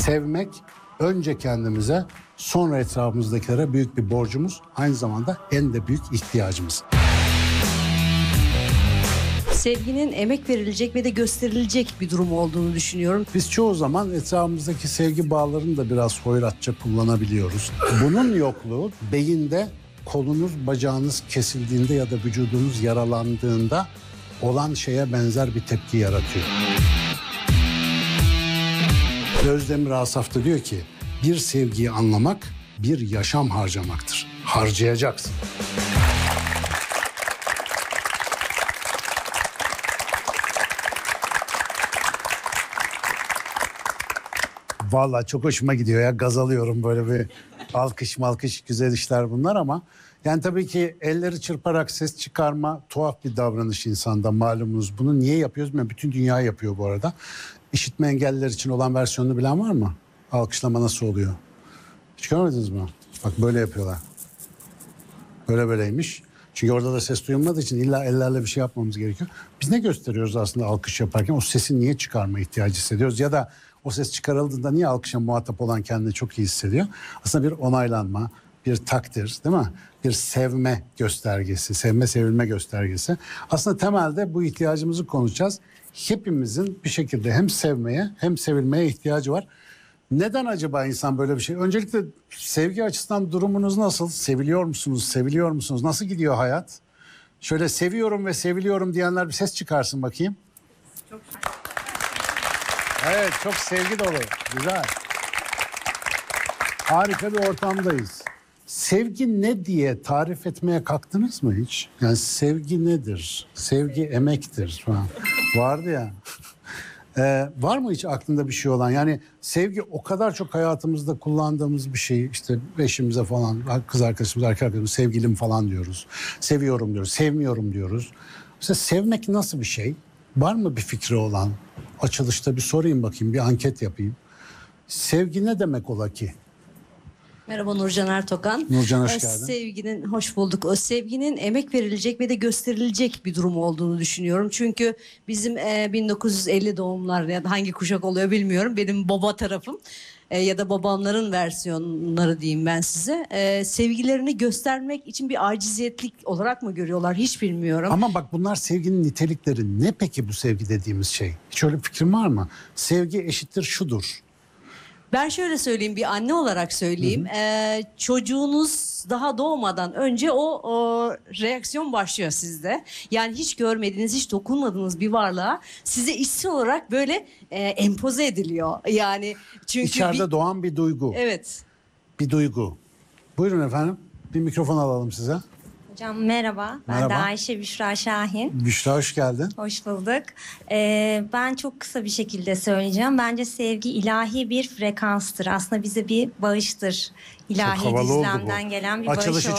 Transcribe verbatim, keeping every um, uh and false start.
Sevmek önce kendimize, sonra etrafımızdakilere büyük bir borcumuz. Aynı zamanda en de büyük ihtiyacımız. Sevginin emek verilecek ve de gösterilecek bir durum olduğunu düşünüyorum. Biz çoğu zaman etrafımızdaki sevgi bağlarını da biraz hoyratça kullanabiliyoruz. Bunun yokluğu beyinde kolunuz, bacağınız kesildiğinde ya da vücudunuz yaralandığında olan şeye benzer bir tepki yaratıyor. Özdemir Asaf da diyor ki, bir sevgiyi anlamak bir yaşam harcamaktır. Harcayacaksın. Vallahi çok hoşuma gidiyor ya, gaz alıyorum böyle bir alkış malkış, güzel işler bunlar ama yani tabii ki elleri çırparak ses çıkarma tuhaf bir davranış insanda, malumunuz. Bunu niye yapıyoruz? Ben bütün dünya yapıyor bu arada. İşitme engelliler için olan versiyonunu bilen var mı? Alkışlama nasıl oluyor? Hiç görmediniz mi? Bak böyle yapıyorlar. Böyle böyleymiş. Çünkü orada da ses duyulmadığı için illa ellerle bir şey yapmamız gerekiyor. Biz ne gösteriyoruz aslında alkış yaparken? O sesi niye çıkarma ihtiyacı hissediyoruz? Ya da o ses çıkarıldığında niye alkışa muhatap olan kendini çok iyi hissediyor? Aslında bir onaylanma, bir takdir, değil mi? Bir sevme göstergesi, sevme sevilme göstergesi. Aslında temelde bu ihtiyacımızı konuşacağız. Hepimizin bir şekilde hem sevmeye hem sevilmeye ihtiyacı var. Neden acaba insan böyle bir şey? Öncelikle sevgi açısından durumunuz nasıl? Seviliyor musunuz? Seviliyor musunuz? Nasıl gidiyor hayat? Şöyle seviyorum ve seviliyorum diyenler bir ses çıkarsın bakayım. Çok Evet, çok sevgi dolu. Güzel. Harika bir ortamdayız. Sevgi ne diye tarif etmeye kalktınız mı hiç? Yani sevgi nedir? Sevgi emektir falan. Vardı ya. Ee, var mı hiç aklında bir şey olan? Yani sevgi o kadar çok hayatımızda kullandığımız bir şey. İşte eşimize falan, kız arkadaşımız, erkek arkadaşımız, sevgilim falan diyoruz. Seviyorum diyoruz, sevmiyorum diyoruz. Mesela sevmek nasıl bir şey? Var mı bir fikri olan? Açılışta bir sorayım bakayım, bir anket yapayım. Sevgi ne demek ola ki? Merhaba Nurcan Ertokan. Nurcan hoş Ee, geldin. Sevginin, hoş bulduk. O sevginin emek verilecek ve de gösterilecek bir durum olduğunu düşünüyorum. Çünkü bizim e, bin dokuz yüz elli doğumlar ya da hangi kuşak oluyor bilmiyorum. Benim baba tarafım e, ya da babamların versiyonları diyeyim ben size. E, sevgilerini göstermek için bir aciziyetlik olarak mı görüyorlar hiç bilmiyorum. Ama bak bunlar sevginin nitelikleri. Ne peki bu sevgi dediğimiz şey? Hiç öyle bir fikrin var mı? Sevgi eşittir şudur. Ben şöyle söyleyeyim, bir anne olarak söyleyeyim. Ee, çocuğunuz daha doğmadan önce o, o reaksiyon başlıyor sizde. Yani hiç görmediğiniz, hiç dokunmadığınız bir varlığa size içsel olarak böyle e, empoze ediliyor. Yani çünkü İçeride bir, doğan bir duygu. evet. Bir duygu. Buyurun efendim. Bir mikrofon alalım size. Hocam merhaba. Ben Merhaba. de Ayşe Büşra Şahin. Büşra hoş geldin. Hoş bulduk. Ee, ben çok kısa bir şekilde söyleyeceğim. Bence sevgi ilahi bir frekanstır. Aslında bize bir bağıştır. İlahi havalı oldu bu. düzlemden gelen bir bağış Açılışı